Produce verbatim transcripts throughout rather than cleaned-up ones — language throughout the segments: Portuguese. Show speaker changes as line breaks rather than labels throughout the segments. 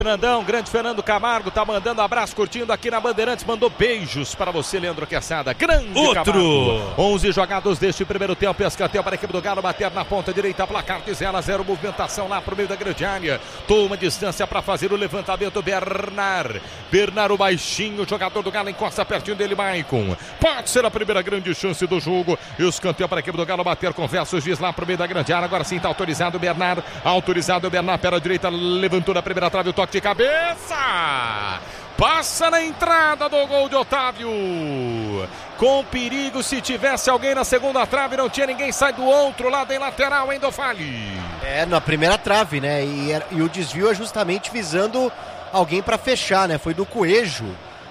Fernandão, grande Fernando Camargo, tá mandando abraço, curtindo aqui na Bandeirantes, mandou beijos para você, Leandro Quesada. Grande
Outro!
Camargo. onze jogados deste primeiro tempo, escanteio para a equipe do Galo, bater na ponta direita, placar de zero a zero, movimentação lá pro meio da grande área. Toma distância para fazer o levantamento, Bernard. Bernard, o baixinho, jogador do Galo, encosta pertinho dele, Maicon. Pode ser a primeira grande chance do jogo. Escanteio para a equipe do Galo, bater com versos, diz lá pro meio da grande área. Agora sim tá autorizado o Bernard, autorizado o Bernard, pela direita, levantou na primeira trave, o toque de cabeça, passa na entrada do gol de Otávio, com perigo. Se tivesse alguém na segunda trave, não tinha ninguém, sai do outro lado em lateral, hein, do Fale.
É, na primeira trave, né, e, e o desvio é justamente visando alguém para fechar, né, foi do Coelho,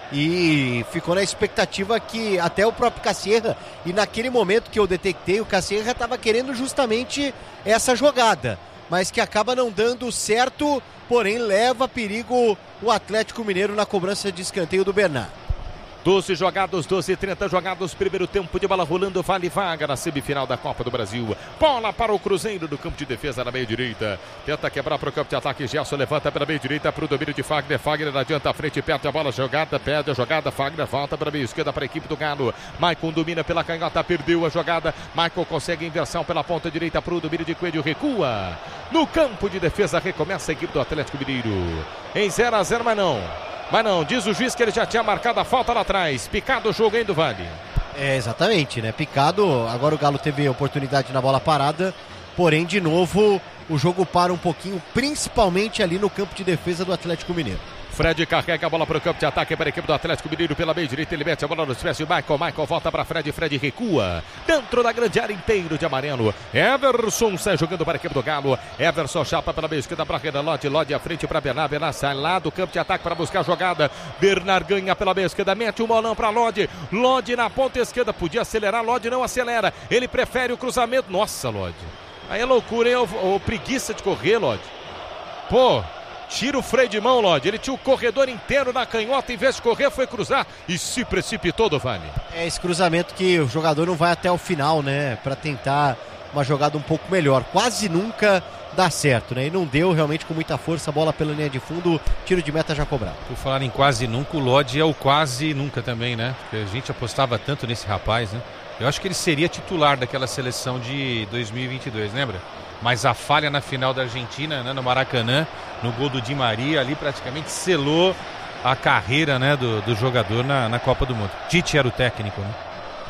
e ficou na expectativa que até o próprio Cacierra, e naquele momento que eu detectei, o Cacierra estava querendo justamente essa jogada, mas que acaba não dando certo, porém leva a perigo o Atlético Mineiro na cobrança de escanteio do Bernard.
doze jogados, doze, trinta jogados, primeiro tempo de bola rolando, vale vaga na semifinal da Copa do Brasil. Bola para o Cruzeiro do campo de defesa na meia direita. Tenta quebrar para o campo de ataque, Gelson levanta pela meia direita para o domínio de Fagner. Fagner adianta a frente, perde a bola, jogada, perde a jogada, Fagner volta para a meia esquerda para a equipe do Galo. Maicon domina pela canhota, perdeu a jogada. Maicon consegue inversão pela ponta direita para o domínio de Coelho, recua. No campo de defesa recomeça a equipe do Atlético Mineiro. Em zero a zero, mas não. Mas não, diz o juiz que ele já tinha marcado a falta lá atrás. Picado o jogo, hein, do Vale.
É, exatamente, né? Picado, agora o Galo teve oportunidade na bola parada, porém, de novo, o jogo para um pouquinho, principalmente ali no campo de defesa do Atlético Mineiro.
Fred carrega a bola para o campo de ataque para a equipe do Atlético Mineiro pela meia direita, ele mete a bola nos pés de Michael, Michael volta para Fred, Fred recua, dentro da grande área, inteiro de amarelo. Everson sai jogando para a equipe do Galo, Everson chapa pela meia esquerda para Renan Lodi, Lodi à frente para Bernard, Bernard sai lá do campo de ataque para buscar a jogada, Bernard ganha pela meia esquerda, mete o bolão para Lodi, Lodi na ponta esquerda, podia acelerar, Lodi não acelera, ele prefere o cruzamento, nossa Lodi, aí é loucura, hein, ou, ou preguiça de correr, Lodi, pô. Tira o freio de mão, Lodi. Ele tinha o corredor inteiro na canhota. Em vez de correr, foi cruzar e se precipitou do Vale.
É esse cruzamento que o jogador não vai até o final, né? Para tentar uma jogada um pouco melhor. Quase nunca dá certo, né? E não deu realmente com muita força. A bola pela linha de fundo. Tiro de meta já cobrado.
Por falar em quase nunca, o Lodi é o quase nunca também, né? Porque a gente apostava tanto nesse rapaz, né? Eu acho que ele seria titular daquela seleção de dois mil e vinte e dois, lembra? Mas a falha na final da Argentina, né, no Maracanã, no gol do Di Maria, ali praticamente selou a carreira, né, do, do jogador na, na Copa do Mundo. Tite era o técnico, né?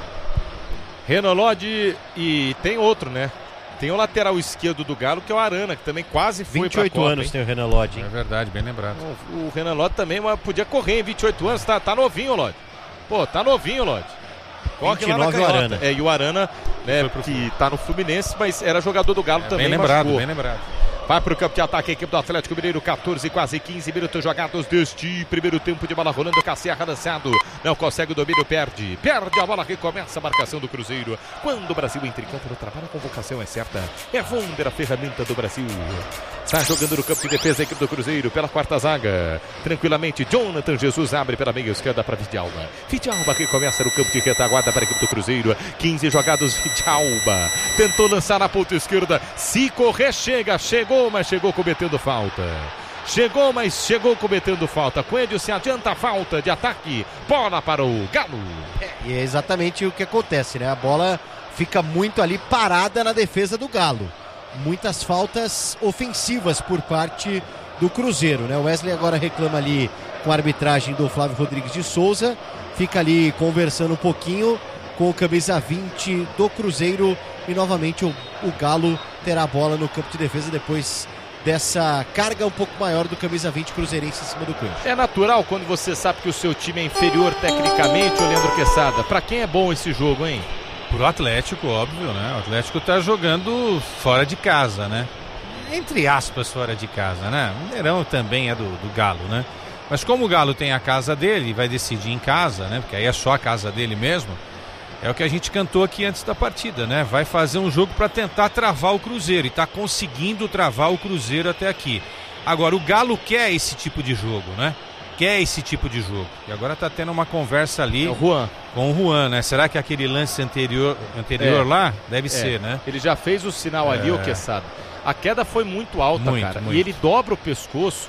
Renan Lodi, e tem outro, né? Tem o lateral esquerdo do Galo, que é o Arana, que também quase foi
vinte e oito
pra Copa,
anos
hein?
tem o Renan Lodi, hein?
É verdade, bem lembrado.
O, o Renan Lodi também mas podia correr em vinte e oito anos, tá, tá novinho, Lodi. Pô, tá novinho, Lodi. Corre lá na canhota.
Arana.
É, e o Arana, né, que tá no Fluminense, mas era jogador do Galo
É,
também.
Bem lembrado,
machucou.
bem lembrado.
Vai pro campo de ataque a equipe do Atlético Mineiro, catorze, quase quinze minutos jogados deste primeiro tempo de bola rolando, Cacierra lançado, não consegue o domínio, perde, perde a bola, recomeça a marcação do Cruzeiro. Quando o Brasil entra em campo no trabalho, a convocação é certa, é Wunder, a ferramenta do Brasil. Está jogando no campo de defesa a equipe do Cruzeiro, pela quarta zaga, tranquilamente, Jonathan Jesus abre pela meia esquerda para Vidalba, Vidalba que começa no campo de retaguarda para a equipe do Cruzeiro, quinze jogados, Vidalba, tentou lançar na ponta esquerda, se correr chega, chegou, mas chegou cometendo falta. Chegou, mas chegou cometendo falta. Coelho se adianta a falta de ataque. Bola para o Galo.
É, e é exatamente o que acontece, né? A bola fica muito ali parada na defesa do Galo. Muitas faltas ofensivas por parte do Cruzeiro, né? O Wesley agora reclama ali com a arbitragem do Flávio Rodrigues de Souza. Fica ali conversando um pouquinho com o camisa vinte do Cruzeiro. E novamente o, o Galo terá a bola no campo de defesa depois dessa carga um pouco maior do camisa vinte cruzeirense em cima do Coelho.
É natural quando você sabe que o seu time é inferior tecnicamente, ô Leandro Quesada. Pra quem é bom esse jogo, hein?
Pro Atlético, óbvio, né? O Atlético tá jogando fora de casa, né? Entre aspas, fora de casa, né? O Mineirão também é do, do Galo, né? Mas como o Galo tem a casa dele, vai decidir em casa, né? Porque aí é só a casa dele mesmo. É o que a gente cantou aqui antes da partida, né? Vai fazer um jogo para tentar travar o Cruzeiro e tá conseguindo travar o Cruzeiro até aqui. Agora, o Galo quer esse tipo de jogo, né? Quer esse tipo de jogo. E agora tá tendo uma conversa ali
é o Juan.
com o Juan, né? Será que aquele lance anterior, anterior
é.
lá? Deve
é.
ser, né?
Ele já fez o sinal ali,
é.
o Quesada. A queda foi muito alta,
muito,
cara.
Muito.
E ele dobra o pescoço.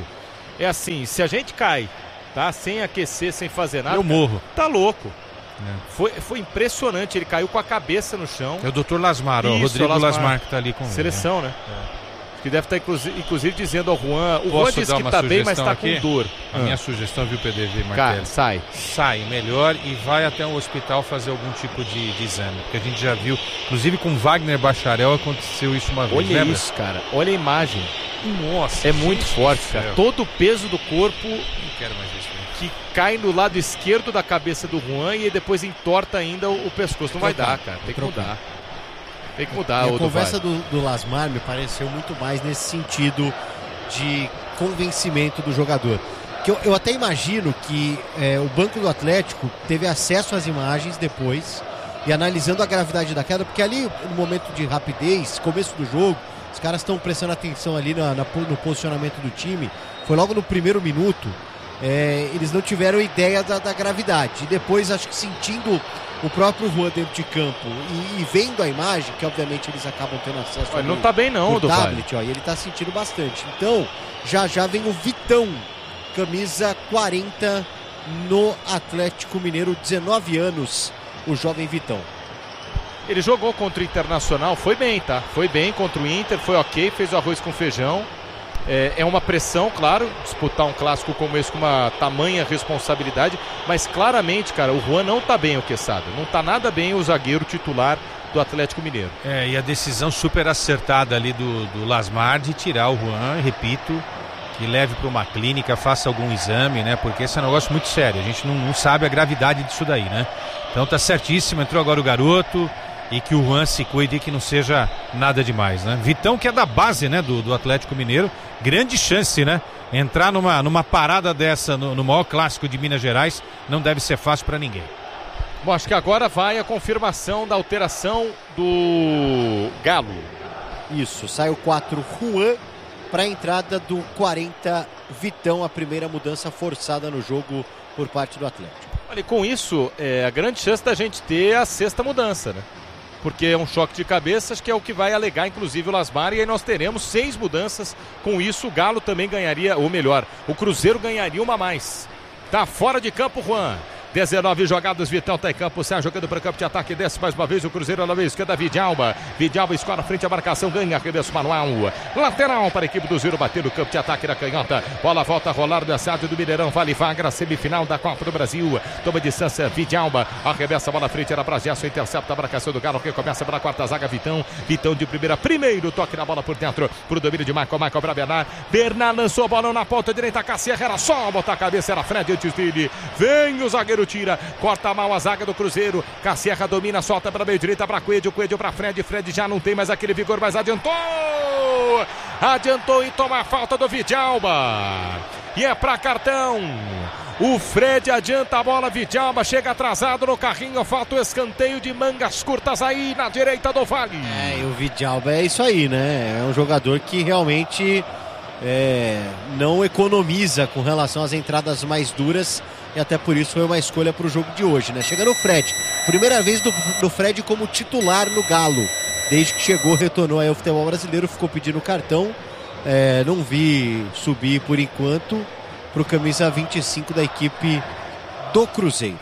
é assim, se a gente cai, tá? Sem aquecer, sem fazer nada,
eu morro.
Tá louco.
É.
Foi, foi impressionante, ele caiu com a cabeça no chão.
É o doutor Lasmar, o Rodrigo Lasmar. Lasmar que tá ali com
seleção,
ele,
né? É. Que deve estar inclusive, inclusive dizendo ao Juan. O
Posso
Juan disse que tá bem, mas tá
aqui?
com dor.
A
ah.
minha sugestão, viu, P D V Martelo?
Cara, sai.
Sai melhor e vai até um hospital fazer algum tipo de, de exame. Porque a gente já viu, inclusive com Wagner Bacharel aconteceu isso uma vez.
Olha
lembra?
isso, cara. Olha a imagem.
Nossa.
É muito forte, cara.
Céu.
Todo o peso do corpo.
Não quero mais isso. Né?
Que cai no lado esquerdo da cabeça do Juan e depois entorta ainda o, o pescoço. Não vai dar, cara. Tem que mudar. Tem que mudar.
E a conversa do, do Lasmar me pareceu muito mais nesse sentido de convencimento do jogador. Que eu, eu até imagino que é, o banco do Atlético teve acesso às imagens depois e analisando a gravidade da queda, porque ali no momento de rapidez, começo do jogo, os caras estão prestando atenção ali na, na, no posicionamento do time. Foi logo no primeiro minuto, é, eles não tiveram ideia da, da gravidade. E depois, acho que sentindo o próprio Juan dentro de campo e, e vendo a imagem, que obviamente eles acabam tendo acesso.
Ele não tá bem não,
do tablet,
ó,
e ele tá sentindo bastante. Então, já já vem o Vitão, camisa quarenta no Atlético Mineiro, dezenove anos, o jovem Vitão.
Ele jogou contra o Internacional, foi bem, tá? Foi bem contra o Inter, foi ok, fez o arroz com feijão. É, é uma pressão, claro, disputar um clássico como esse com uma tamanha responsabilidade, mas claramente, cara, o Juan não tá bem, o Quesada. Não tá nada bem o zagueiro titular do Atlético Mineiro.
É, e a decisão super acertada ali do, do Lasmar de tirar o Juan, repito, que leve para uma clínica, faça algum exame, né? Porque esse é um negócio muito sério, a gente não, não sabe a gravidade disso daí, né? Então tá certíssimo, entrou agora o garoto. E que o Juan se cuide e que não seja nada demais, né? Vitão, que é da base, né, do, do Atlético Mineiro, grande chance, né? Entrar numa, numa parada dessa no, no maior clássico de Minas Gerais não deve ser fácil para ninguém.
Bom, acho que agora vai a confirmação da alteração do Galo.
Isso, sai o quatro Juan para a entrada do quarenta Vitão, a primeira mudança forçada no jogo por parte do Atlético.
Olha, e com isso, é a grande chance da gente ter a sexta mudança, né? Porque é um choque de cabeças que é o que vai alegar inclusive o Lasmar, e aí nós teremos seis mudanças. Com isso o Galo também ganharia, ou melhor, o Cruzeiro ganharia uma a mais. Tá fora de campo Juan. dezenove jogadas, Vitão tá em campo, sai jogando para o campo de ataque, desce mais uma vez o Cruzeiro na vez, esquerda, Vidalba, Vidalba escora frente à marcação, ganha, arremesso manual, lateral para a equipe do Ziro, bater no campo de ataque da canhota, bola volta a rolar do assado do Mineirão, vale vaga, semifinal da Copa do Brasil, toma distância, Vidalba, arremessa a bola frente, era para Gerson, intercepta a marcação do Galo, que começa pela quarta zaga, Vitão, Vitão de primeira, primeiro toque na bola por dentro, pro domínio de Michael, Michael para Bernard, Bernard lançou a bola na ponta direita, Cassier, era só botar a cabeça, era Fred antes dele, vem o zagueiro, tira, corta mal a zaga do Cruzeiro, Cassierra domina, solta para meio direita para Coelho, Coelho para Fred, Fred já não tem mais aquele vigor, mas adiantou, adiantou e toma a falta do Vidalba, e é para cartão, o Fred adianta a bola, Vidalba chega atrasado no carrinho, falta o escanteio de mangas curtas aí na direita do Vale.
É, e o Vidalba é isso aí, né, é um jogador que realmente é, não economiza com relação às entradas mais duras, e até por isso foi uma escolha para o jogo de hoje, né? Chega no Fred, primeira vez do, do Fred como titular no Galo, desde que chegou, retornou aí ao futebol brasileiro, ficou pedindo cartão, é, não vi subir por enquanto para o camisa vinte e cinco da equipe do Cruzeiro.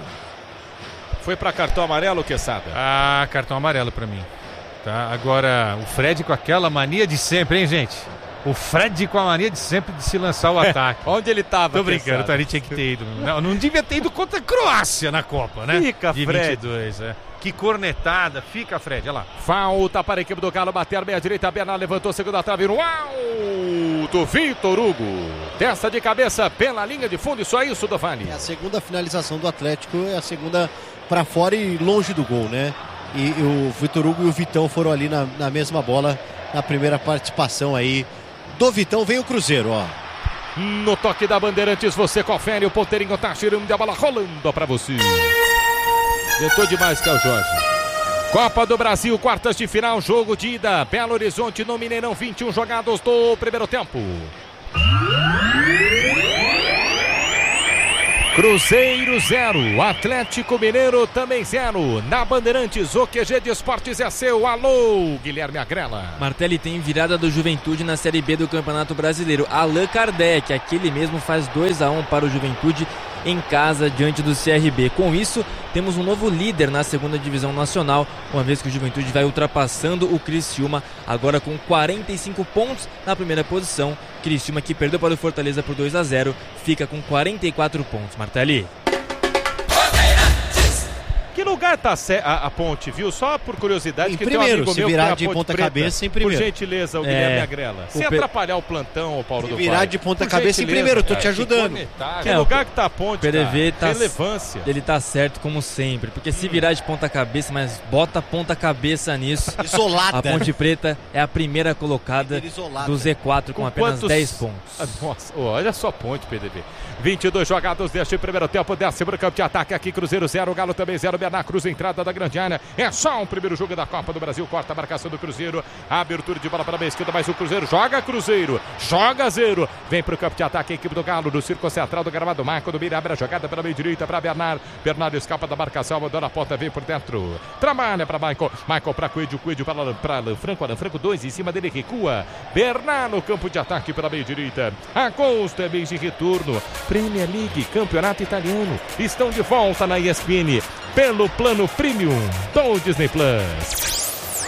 Foi para cartão amarelo, Quesada?
Ah, cartão amarelo para mim. Tá? Agora, o Fred com aquela mania de sempre, hein, gente? O Fred com a mania de sempre de se lançar o ataque.
Onde ele tava?
Tô brincando, o tinha que ter ido. Não, não devia ter ido contra a Croácia na Copa, né?
Fica,
de
Fred.
vinte e dois, é. Que cornetada, fica, Fred, olha lá.
Falta para a equipe do Galo, bater meia direita, Bernard levantou, segunda trave, no alto, Vitor Hugo. Testa de cabeça pela linha de fundo, isso é isso do Vale.
É a segunda finalização do Atlético, é a segunda para fora e longe do gol, né? E, e o Vitor Hugo e o Vitão foram ali na, na mesma bola, na primeira participação aí do Vitão. Vem o Cruzeiro, ó.
No toque da Bandeirantes, você confere, o ponteirinho tá tirando a bola rolando pra você. Tentou demais, que é o Jorge. Copa do Brasil, quartas de final, jogo de ida, Belo Horizonte no Mineirão, vinte e um jogados do primeiro tempo. Cruzeiro zero, Atlético Mineiro também zero. Na Bandeirantes, o Q G de Esportes é seu. Alô, Guilherme Agrela.
Martelli tem virada do Juventude na Série B do Campeonato Brasileiro. Allan Kardec, aquele mesmo, faz dois a um para o Juventude em casa diante do C R B. Com isso, temos um novo líder na segunda divisão nacional, uma vez que o Juventude vai ultrapassando o Criciúma, agora com quarenta e cinco pontos na primeira posição. Criciúma, que perdeu para o Fortaleza por dois a zero, fica com quarenta e quatro pontos. Martelli.
Que lugar tá a, a ponte, viu? Só por curiosidade,
em
que
primeiro,
tem um amigo
se
meu
virar
que
de
tem a
ponta
preta.
cabeça em primeiro.
Por gentileza, o
É,
Guilherme Agrela. Sem
o Pe-
atrapalhar o plantão, o Paulo
Se
do
virar
Pai.
de ponta
Por
cabeça em
gentileza,
primeiro, eu tô
cara.
te ajudando.
Que
É,
lugar que tá a ponte,
P D V
cara?
tá,
Relevância.
ele tá certo como sempre, porque se virar de ponta cabeça, mas bota ponta cabeça nisso.
Isolada.
A Ponte Preta é a primeira colocada
Líder isolada.
do Z quatro com,
Com
apenas
quantos-
dez pontos.
Ah, nossa, oh, olha só a ponte, P D V. vinte e dois jogados deste primeiro tempo, décimo campo de ataque aqui, Cruzeiro zero, Galo também zero, Bernardo Cruz, entrada da grande área. É só um primeiro jogo da Copa do Brasil, corta a marcação do Cruzeiro, a abertura de bola para a esquerda, mas o Cruzeiro joga Cruzeiro, joga zero, vem para o campo de ataque a equipe do Galo, do círculo central do gramado, Marco do Mira, abre a jogada pela meia direita para Bernardo, Bernardo escapa da marcação, mandou na ponta, vem por dentro, trabalha para Michael, Michael para Coelho, Coelho para Alan Franco, Alan Franco dois, em cima dele recua, Bernardo no campo de ataque pela meia direita, a Costa é mês de retorno, Premier League, Campeonato Italiano, estão de volta na E S P N, pelo plano Premium do Disney Plus.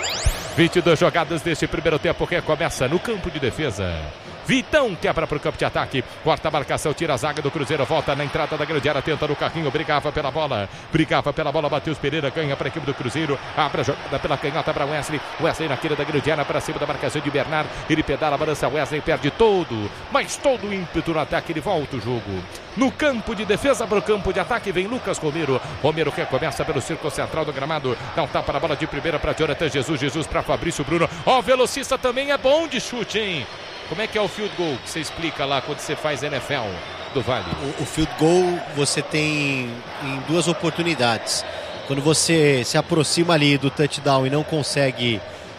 vinte e duas jogadas deste primeiro tempo, recomeça no campo de defesa. Vitão quebra para o campo de ataque, corta a marcação, tira a zaga do Cruzeiro, volta na entrada da grande área, tenta no carrinho, brigava pela bola, brigava pela bola, Matheus Pereira ganha para a equipe do Cruzeiro, abre a jogada pela canhota para Wesley, Wesley na queira da grande área, para cima da marcação de Bernardo, ele pedala, balança, Wesley perde todo, mas todo o ímpeto no ataque, ele volta o jogo. No campo de defesa para o campo de ataque vem Lucas Romero, Romero recomeça pelo círculo central do gramado, dá um tapa na bola de primeira para Jonathan Jesus, Jesus para Fabrício Bruno, ó, o velocista também é bom de chute, hein? Como é que é o field goal que você explica lá quando você faz N F L do Vale?
O, o field goal você tem em duas oportunidades. Quando você se aproxima ali do touchdown e não consegue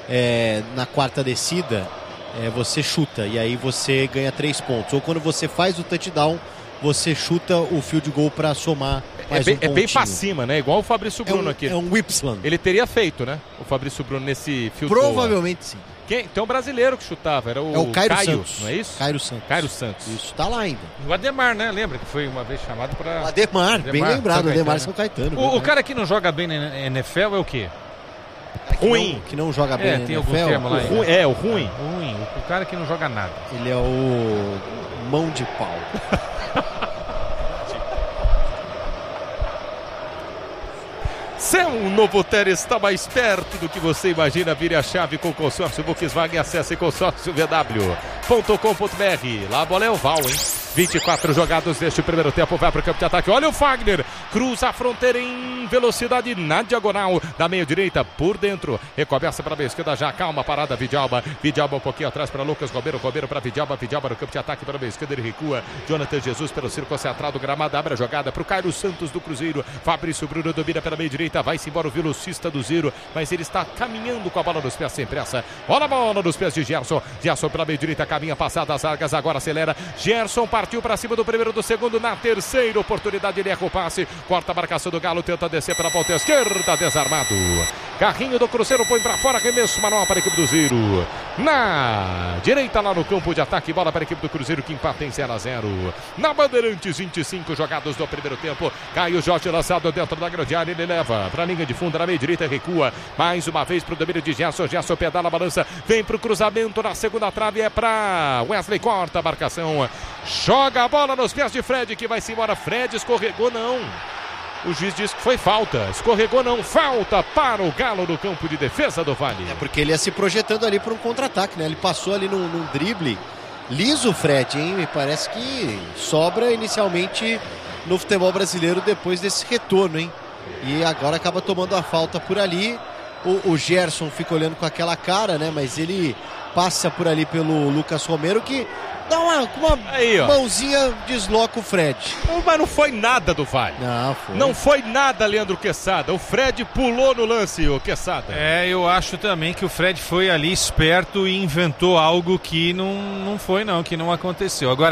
é, na quarta descida, é, você chuta e aí você ganha três pontos. Ou quando você faz o touchdown, você chuta o field goal para somar mais
é bem,
um
é bem pra
pontinho.
cima, né? Igual o Fabrício Bruno
é um,
aqui.
É um Y.
Ele teria feito, né? O Fabrício Bruno nesse field goal.
Provavelmente sim.
Quem? Tem um brasileiro que chutava, era o,
É o Cairo,
Caio,
Santos.
não é isso?
Cairo Santos.
Cairo Santos.
Isso, tá lá ainda.
O Ademar, né? Lembra que foi uma vez chamado para...
O Ademar,
Ademar,
bem lembrado,
São
Ademar
Caetano.
São Caetano.
O, o
verdade.
cara que não joga bem na N F L é o quê?
que
ruim.
Não, que não joga bem
É,
na
tem
N F L,
algum termo lá.
O ruim, é, o ruim.
Ruim. O, o cara que não joga nada.
Ele é o mão de pau.
Seu Novotel está mais perto do que você imagina. Vire a chave com o consórcio Volkswagen. Acesse consórcio v w ponto com ponto b r. Lá a bola é oval, hein? vinte e quatro jogados neste primeiro tempo. Vai para o campo de ataque. Olha o Fagner. Cruza a fronteira em velocidade na diagonal. Da meia direita por dentro. Recomeça para a esquerda já. Calma, parada. Vidalba. Vidalba um pouquinho atrás para Lucas Romero. Romero para Vidalba. Vidalba no campo de ataque para a esquerda. Ele recua. Jonathan Jesus pelo círculo central do gramado. Abre a jogada para o Cairo Santos do Cruzeiro. Fabrício Bruno domina pela meia direita. Vai-se embora o velocista do Zero. Mas ele está caminhando com a bola nos pés sem pressa. Olha a bola nos pés de Gerson. Gerson pela meia direita. Caminha passada as argas. Agora acelera. Gerson partiu para cima do primeiro, do segundo, na terceira oportunidade ele erra o passe, corta a marcação do Galo, tenta descer pela ponta esquerda, desarmado, carrinho do Cruzeiro põe para fora, arremesso manual para a equipe do Zero, na direita lá no campo de ataque, bola para a equipe do Cruzeiro que empata em zero a zero, na Bandeirantes, vinte e cinco jogados do primeiro tempo, Caio Jorge lançado dentro da grande área, ele leva para a linha de fundo, na meia direita recua, mais uma vez para o domínio de Gerson, Gerson pedala, balança, vem para o cruzamento na segunda trave, é para Wesley, corta a marcação, joga a bola nos pés de Fred, que vai-se embora. Fred escorregou, não. O juiz disse que foi falta. Escorregou, não. Falta para o Galo no campo de defesa do Vale.
É porque ele ia se projetando ali para um contra-ataque, né? Ele passou ali num, num drible liso, o Fred, hein? Me parece que sobra inicialmente no futebol brasileiro depois desse retorno, hein? E agora acaba tomando a falta por ali. O, o Gerson fica olhando com aquela cara, né? Mas ele passa por ali pelo Lucas Romero, que dá uma, uma
Aí, ó.
mãozinha, desloca o Fred.
Mas não foi nada do Vale.
Não, foi.
Não foi nada, Leandro Quesada. O Fred pulou no lance, o Quesada.
É, eu acho também que o Fred foi ali esperto e inventou algo que não, não foi não, que não aconteceu. Agora,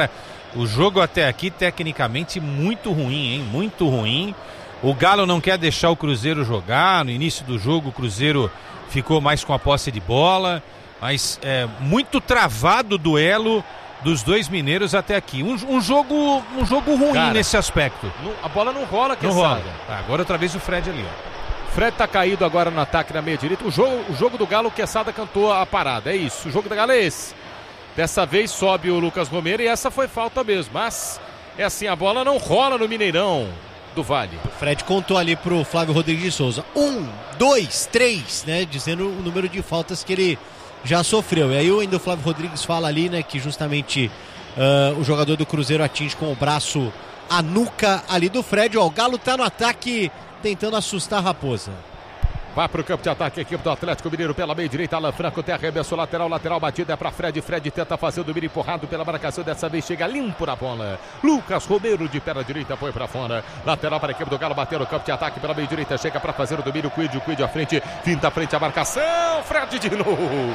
O jogo até aqui, tecnicamente, muito ruim, hein? Muito ruim. O Galo não quer deixar o Cruzeiro jogar. No início do jogo, o Cruzeiro ficou mais com a posse de bola. Mas é muito travado o duelo dos dois mineiros até aqui. Um, um, jogo, um jogo ruim, cara, nesse aspecto.
Não, a bola não rola,
não rola. Ah, agora outra vez o Fred ali, ó.
Fred tá caído agora no ataque na meia direita. O jogo, o jogo do Galo, o Quesada cantou a parada. É isso. O jogo do Galo é esse. Dessa vez sobe o Lucas Romero e essa foi falta mesmo. Mas é assim, a bola não rola no Mineirão do Vale.
O Fred contou ali pro Flávio Rodrigues de Souza. Um, dois, três, né? Dizendo o número de faltas que ele já sofreu. E aí ainda o Flávio Rodrigues fala ali, né? Que justamente uh, o jogador do Cruzeiro atinge com o braço a nuca ali do Fred. Ó, o Galo tá no ataque, tentando assustar a Raposa.
Vai pro campo de ataque a equipe do Atlético Mineiro pela meia direita. Alan Franco tem arremesso lateral, lateral batida é pra Fred. Fred tenta fazer o domínio empurrado pela marcação. Dessa vez chega limpo na bola. Lucas Romero de perna direita foi pra fora. Lateral para a equipe do Galo bater no campo de ataque pela meia direita. Chega pra fazer o domínio. Quid, Quid à frente. Finta à frente a marcação. Fred de novo.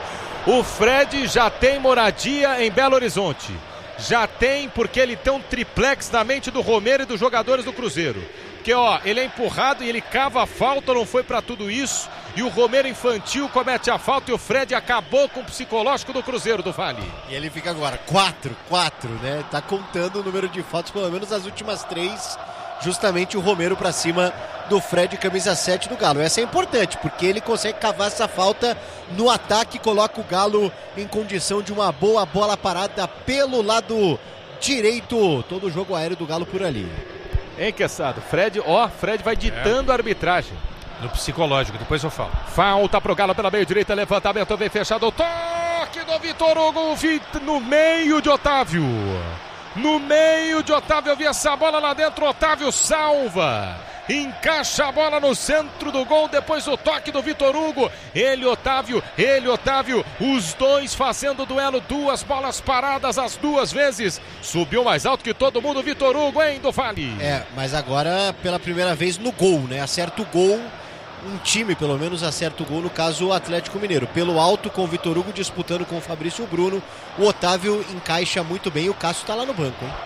O Fred já tem moradia em Belo Horizonte. Já tem, porque ele tem um triplex na mente do Romero e dos jogadores do Cruzeiro. Porque, ó, ele é empurrado e ele cava a falta, não foi pra tudo isso. E o Romero infantil comete a falta e o Fred acabou com o psicológico do Cruzeiro do Vale.
E ele fica agora quatro, quatro, né? Tá contando o número de faltas, pelo menos as últimas três. Justamente o Romero pra cima do Fred, camisa sete do Galo. Essa é importante, porque ele consegue cavar essa falta no ataque, coloca o Galo em condição de uma boa bola parada pelo lado direito. Todo o jogo aéreo do Galo por ali.
Hein, Quesada? Fred, ó, Fred vai ditando é. a arbitragem.
No psicológico, depois eu falo.
Falta pro Galo pela meia direita, levantamento vem fechado, o toque do Vitor Hugo no meio de Otávio. No meio de Otávio, eu vi essa bola lá dentro, Otávio salva. Encaixa a bola no centro do gol, depois o toque do Vitor Hugo. Ele, Otávio, ele, Otávio, os dois fazendo duelo, duas bolas paradas as duas vezes. Subiu mais alto que todo mundo, Vitor Hugo, hein, do Vale.
É, mas agora pela primeira vez no gol, né? Acerta o gol, um time pelo menos acerta o gol, no caso o Atlético Mineiro. Pelo alto com o Vitor Hugo disputando com o Fabrício Bruno, o Otávio encaixa muito bem e o Cássio tá lá no banco, hein?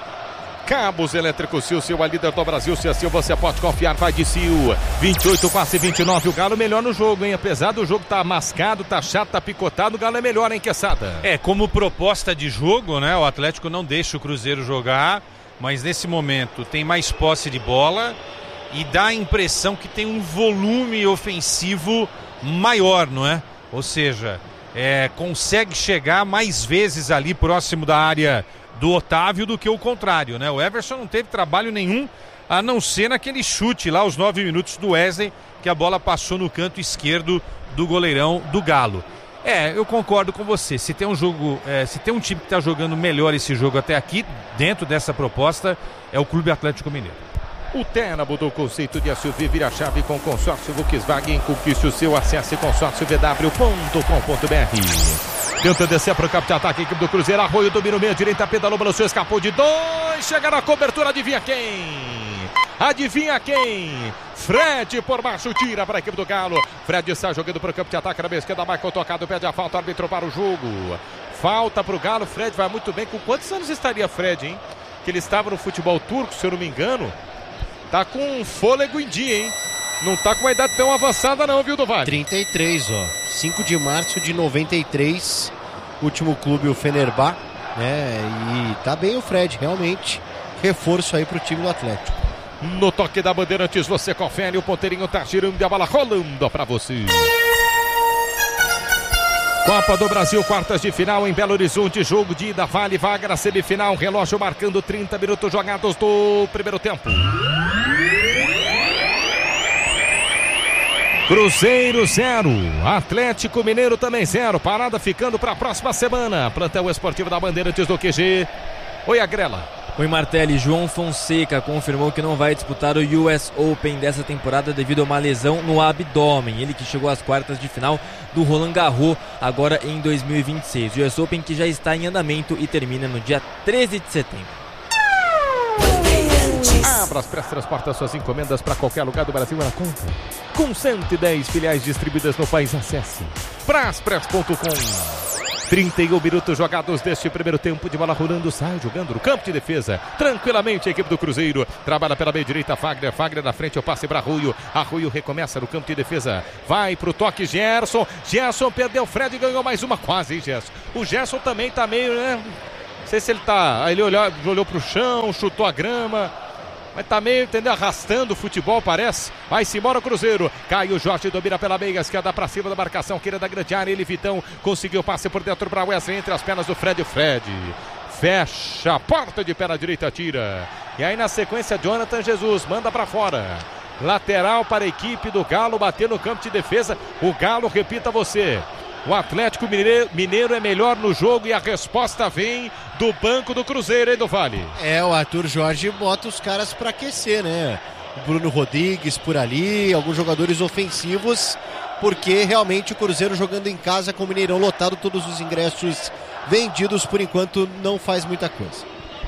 Cabos Elétricos Sil, Sil, a líder do Brasil. Se assim você pode confiar, vai de Sil. vinte e oito, quase vinte e nove. O Galo melhor no jogo, hein? Apesar do jogo tá mascado, tá chato, tá picotado, o Galo é melhor, hein, Quesada?
É, como proposta de jogo, né? O Atlético não deixa o Cruzeiro jogar, mas nesse momento tem mais posse de bola e dá a impressão que tem um volume ofensivo maior, não é? Ou seja, é, consegue chegar mais vezes ali próximo da área do Otávio do que o contrário, né? O Everson não teve trabalho nenhum, a não ser naquele chute lá aos nove minutos do Wesley, que a bola passou no canto esquerdo do goleirão do Galo. É, eu concordo com você. Se tem um jogo, é, se tem um time que está jogando melhor esse jogo até aqui, dentro dessa proposta, é o Clube Atlético Mineiro.
O Terna mudou o conceito de S U V, vira chave com consórcio Volkswagen, conquiste o seu, acesse consórcio v w ponto com ponto b r. Tenta descer para o campo de ataque, equipe do Cruzeiro, Arroio domina o meio, direita, pedalou, balançou, escapou de dois, chega na cobertura, adivinha quem? Adivinha quem? Fred por baixo, tira para a equipe do Galo. Fred está jogando para o campo de ataque, na meia esquerda, Michael tocado, pede a falta, árbitro para o jogo. Falta para o Galo, Fred vai muito bem. Com quantos anos estaria Fred, hein? Que ele estava no futebol turco, se eu não me engano. Tá com fôlego em dia, hein? Não tá com uma idade tão avançada não, viu, do Vale?
trinta e três, ó. cinco de março de noventa e três. Último clube, o Fenerbahçe, né? E tá bem o Fred, realmente. Reforço aí pro time do Atlético.
No toque da Bandeirantes, você confere, o ponteirinho tá girando e a bola rolando pra você. Copa do Brasil, quartas de final em Belo Horizonte, jogo de ida, vale vaga na semifinal, relógio marcando trinta minutos jogados do primeiro tempo. Cruzeiro zero, Atlético Mineiro também zero, parada ficando para a próxima semana. Plantel esportivo da Bandeirantes do Q G. Oi, Agrela.
Oi, Martelli. João Fonseca confirmou que não vai disputar o U S Open dessa temporada devido a uma lesão no abdômen. Ele que chegou às quartas de final do Roland Garros agora em dois mil e vinte e seis. O U S Open que já está em andamento e termina no dia treze de setembro.
Abra as Press transporta suas encomendas para qualquer lugar do Brasil na conta. Com cento e dez filiais distribuídas no país, acesse braspress ponto com. trinta e um minutos jogados deste primeiro tempo de bola rolando, sai jogando no campo de defesa, tranquilamente a equipe do Cruzeiro, trabalha pela meia direita, Fagner, Fagner na frente, o passe para Arroio, Arroio recomeça no campo de defesa, vai pro toque Gerson, Gerson perdeu, Fred ganhou mais uma, quase, hein, Gerson, o Gerson também tá meio, né, não sei se ele tá, ele olhou, olhou pro chão, chutou a grama, mas tá meio, entendeu? Arrastando o futebol, parece. Vai-se embora o Cruzeiro. Caio Jorge domina pela meia esquerda pra cima da marcação. Queira da grande área. Ele, Vitão, conseguiu passe por dentro pra Wesley. Entre as pernas do Fred. O Fred fecha a porta de pé na direita, tira. E aí na sequência, Jonathan Jesus manda pra fora. Lateral para a equipe do Galo. Bater no campo de defesa. O Galo, repita você. O Atlético Mineiro é melhor no jogo e a resposta vem do banco do Cruzeiro, hein, do Vale?
É, o Arthur Jorge bota os caras para aquecer, né? O Bruno Rodrigues por ali, alguns jogadores ofensivos, porque realmente o Cruzeiro jogando em casa com o Mineirão lotado, todos os ingressos vendidos, por enquanto não faz muita coisa.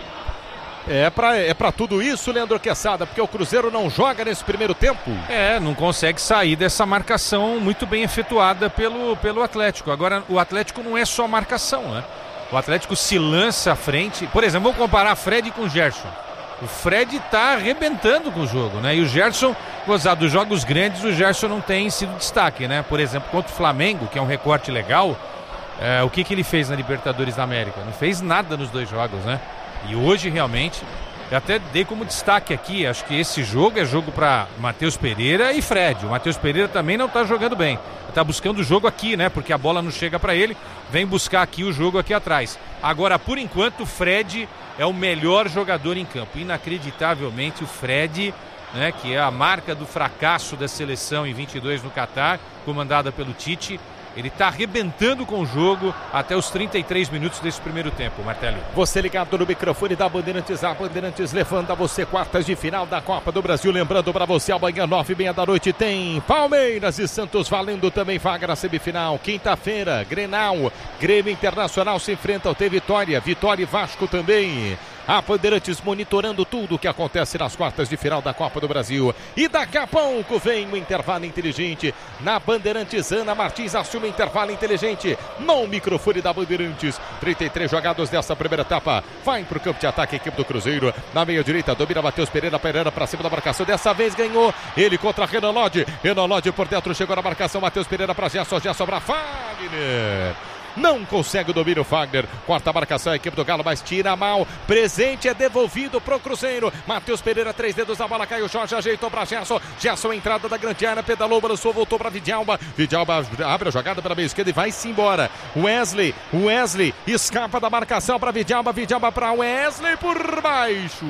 É pra, é pra tudo isso, Leandro Quesada, porque o Cruzeiro não joga nesse primeiro tempo.
É, não consegue sair dessa marcação muito bem efetuada pelo, pelo Atlético. Agora, o Atlético não é só marcação, né? O Atlético se lança à frente. Por exemplo, vamos comparar Fred com o Gerson. O Fred tá arrebentando com o jogo, né? E o Gerson, gozado dos jogos grandes, o Gerson não tem sido destaque, né? Por exemplo, contra o Flamengo, que é um recorte legal, é, o que, que ele fez na Libertadores da América? Não fez nada nos dois jogos, né? E hoje, realmente, eu até dei como destaque aqui, acho que esse jogo é jogo para Matheus Pereira e Fred. O Matheus Pereira também não está jogando bem. Está buscando o jogo aqui, né? Porque a bola não chega para ele, vem buscar aqui o jogo aqui atrás. Agora, por enquanto, o Fred é o melhor jogador em campo. Inacreditavelmente, o Fred, né, que é a marca do fracasso da seleção em vinte e dois no Catar, comandada pelo Tite, ele está arrebentando com o jogo até os trinta e três minutos desse primeiro tempo, Martelli.
Você ligado no microfone da Bandeirantes, a Bandeirantes levando a você quartas de final da Copa do Brasil. Lembrando para você, amanhã, nove e meia da noite, tem Palmeiras e Santos valendo também vaga na semifinal. Quinta-feira, Grenal, Grêmio Internacional se enfrentam, tem Vitória, Vitória e Vasco também. A Bandeirantes monitorando tudo o que acontece nas quartas de final da Copa do Brasil. E daqui a pouco vem o intervalo inteligente na Bandeirantes. Ana Martins assume o intervalo inteligente no microfone da Bandeirantes. trinta e três jogados dessa primeira etapa. Vai pro campo de ataque a equipe do Cruzeiro. Na meia direita, domina Matheus Pereira. Pereira pra cima da marcação. Dessa vez ganhou ele contra Renan Lodge. Renan Lodge por dentro, chegou na marcação. Matheus Pereira pra Gerson. Gerson pra Fagner. Não consegue o domínio, Fagner. Corta a marcação, a equipe do Galo, mas tira mal. Presente é devolvido pro Cruzeiro. Matheus Pereira, três dedos na bola, caiu. Jorge ajeitou pra Gerson. Gerson, entrada da grande área, pedalou, balançou, voltou pra Vidalba. Vidalba abre a jogada pela meia esquerda e vai-se embora. Wesley, Wesley escapa da marcação pra Vidalba. Vidalba pra Wesley por baixo.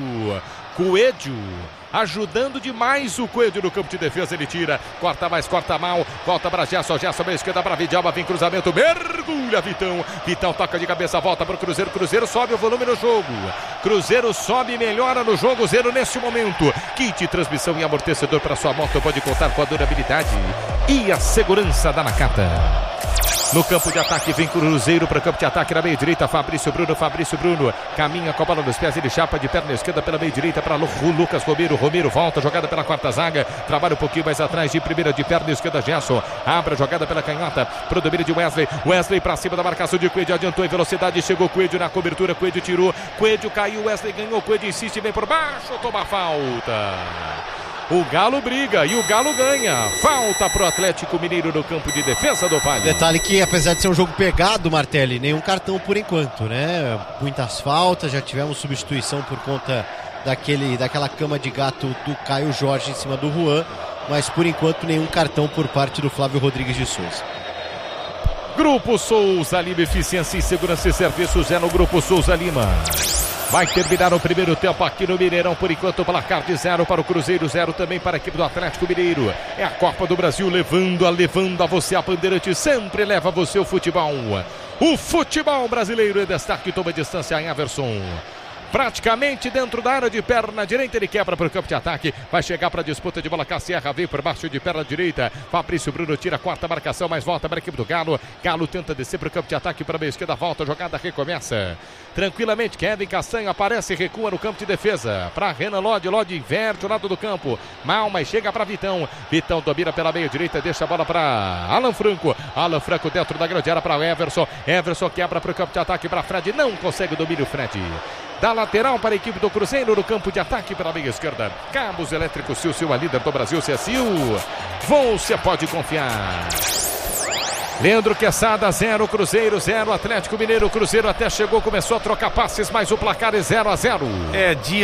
Coelho ajudando demais o Coelho no campo de defesa, ele tira, corta mais, corta mal, volta para Gerson, Gerson, meia esquerda para Vidalba, vem cruzamento, mergulha Vitão, Vitão toca de cabeça, volta para o Cruzeiro, Cruzeiro sobe o volume no jogo, Cruzeiro sobe e melhora no jogo, zero nesse momento, kit, transmissão e amortecedor para sua moto, pode contar com a durabilidade e a segurança da Nakata. No campo de ataque, vem Cruzeiro para o campo de ataque na meia direita, Fabrício Bruno, Fabrício Bruno, caminha com a bola nos pés, ele chapa de perna esquerda pela meia direita para Lucas Romero, Romero volta, jogada pela quarta zaga, trabalha um pouquinho mais atrás de primeira de perna esquerda, Gerson, abre a jogada pela canhota, pro domínio de Wesley, Wesley para cima da marcação de Coelho, adiantou em velocidade, chegou Coelho na cobertura, Coelho tirou, Coelho caiu, Wesley ganhou, Coelho insiste, vem por baixo, toma falta. O Galo briga e o Galo ganha. Falta pro Atlético Mineiro no campo de defesa do Vale.
Detalhe que, apesar de ser um jogo pegado, Martelli, nenhum cartão por enquanto, né? Muitas faltas, já tivemos substituição por conta daquele, daquela cama de gato do Caio Jorge em cima do Juan, mas por enquanto nenhum cartão por parte do Flávio Rodrigues de Souza.
Grupo Souza Lima, eficiência em segurança e serviços é no Grupo Souza Lima. Vai terminar o primeiro tempo aqui no Mineirão, por enquanto o placar de zero para o Cruzeiro, zero também para a equipe do Atlético Mineiro. É a Copa do Brasil levando a, levando a você, a Bandeirante sempre leva a você o futebol. O futebol brasileiro é destaque, toma distância em Everson. praticamente dentro da área de perna direita, ele quebra para o campo de ataque, vai chegar para a disputa de bola. Casserra veio por baixo de perna direita, Fabrício Bruno tira a quarta marcação, mas volta para a equipe do Galo. Galo tenta descer para o campo de ataque, para a meia esquerda, volta, a jogada recomeça tranquilamente. Kevin Castanho aparece e recua no campo de defesa para Renan Lodi, Lodi inverte o lado do campo, mal, mas chega para Vitão, Vitão domina pela meia direita, deixa a bola para Alan Franco, Alan Franco dentro da grande área para o Everson, Everson quebra para o campo de ataque para Fred, não consegue o domínio Fred. Da lateral para a equipe do Cruzeiro, no campo de ataque pela meia esquerda, Cabos Elétricos Sil, Sil, a líder do Brasil, C S I U. Você pode confiar. Leandro Quesada, zero, Cruzeiro, zero, Atlético Mineiro. Cruzeiro até chegou, começou a trocar passes, mas o placar é zero a zero.
É dia